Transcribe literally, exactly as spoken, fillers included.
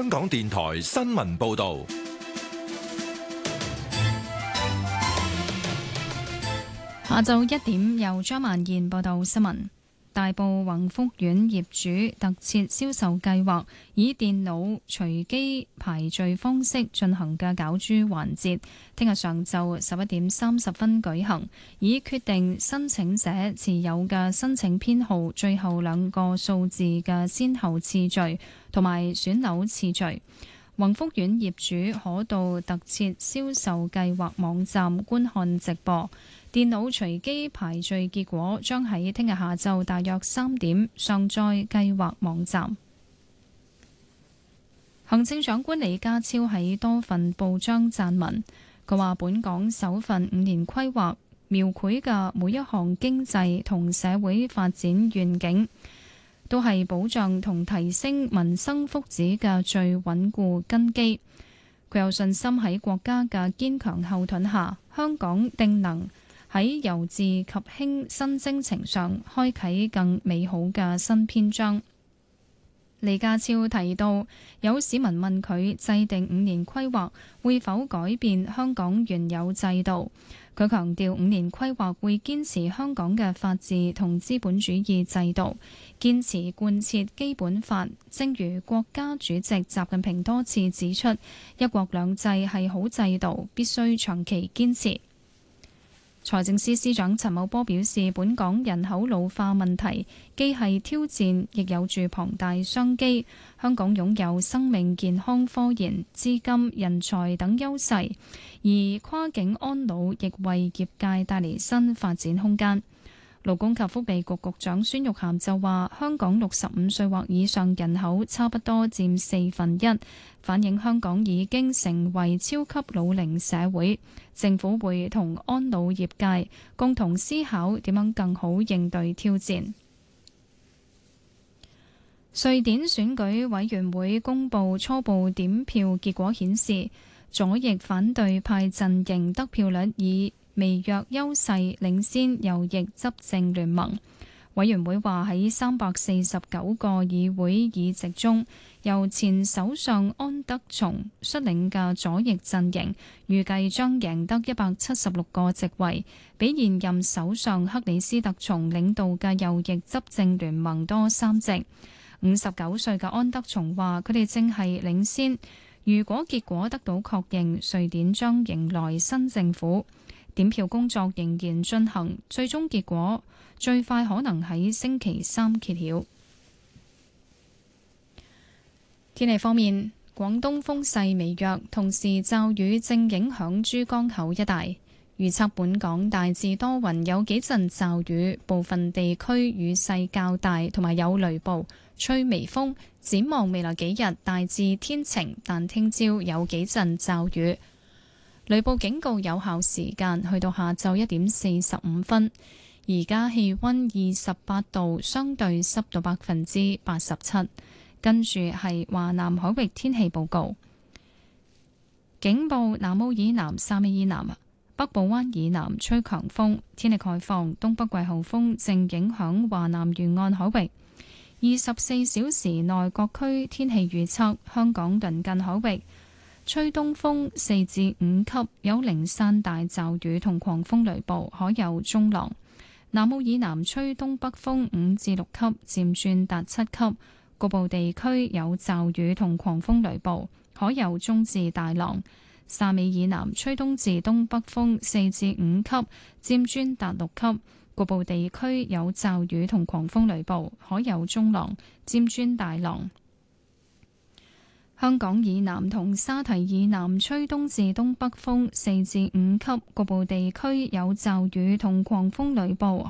香港電台新聞報道。 下晝一點，由張曼燕報道新聞。大埔宏福苑業主特設銷售計劃以電腦隨機排序方式進行嘅攪珠環節，聽日上晝十一點三十分舉行，以決定申請者持有嘅申請編號最後兩個數字嘅先後次序同埋選樓次序。宏福苑業主可到特設銷售計劃網站觀看直播。電腦隨機排序結果將喺聽日下晝大約三點上載計劃網站。行政長官李家超喺多份報章撰文，佢話本港首份五年規劃描繪嘅每一項經濟同社會發展願景，都係保障同提升民生福祉嘅最穩固根基。佢有信心喺國家嘅堅強後盾下，香港定能喺由治及興新征程上開啟更美好嘅新篇章。李家超提到，有市民問佢制定五年規劃會否改變香港原有制度，佢強調五年規劃會堅持香港嘅法治同資本主義制度，堅持貫徹基本法。正如國家主席習近平多次指出，一國兩制係好制度，必須長期堅持。財政司司長陳茂波表示，本港人口老化問題既係挑戰，亦有住龐大商機。香港擁有生命健康科研、資金、人才等優勢，而跨境安老亦為業界帶嚟新發展空間。勞工及福利局局長孫玉菡就話，香港六十五歲或以上人口差不多佔四分一，反映香港已經成為超級老齡社會。政府會同安老業界共同思考點樣更好應對挑戰。瑞典選舉委員會公布初步點票結果顯示，左翼反對派陣營得票率以微弱優勢領先右翼執政聯盟。委員會話喺三百四十九個議會議席中，由前首相安德松率領嘅左翼陣營預計將贏得一百七十六個席位，比現任首相克里斯特松領導嘅右翼執政聯盟多三席。五十九歲嘅安德松話：佢哋正係領先，如果結果得到確認，瑞典將迎來新政府。點票工作仍然進行，最終結果最快可能喺星期三揭曉。天氣方面，廣東風勢微弱，同時驟雨正影響珠江口一帶。預測本港大致多雲，有幾陣驟雨，部分地區雨勢較大，同埋有雷暴，吹微風。展望未來幾日，大致天晴，但聽朝有幾陣驟雨。雷暴警告有效時間去到下晝一點四十五分。而家氣溫二十八度，相對濕度百分之八十七。跟住係華南海域天氣報告。警報：南澳以南、汕尾以南、北部灣以南吹強風，天氣概況：東北季候風正影響華南沿岸海域。二十四小時內各區天氣預測：香港鄰近海域吹東風四至五級，有零散大驟雨同狂風雷暴，可有中浪。南澳以南吹東北風五至六級，漸轉達七級，局部地區有驟雨同狂風雷暴，可有中至大浪。汕尾以南吹東至東北風四至五級，漸轉達六級，局部地區有驟雨同狂風雷暴，可有中浪，漸轉大浪。香港以南同沙堤以南吹東至東北風四至五級，局部地區有驟雨同狂風雷暴，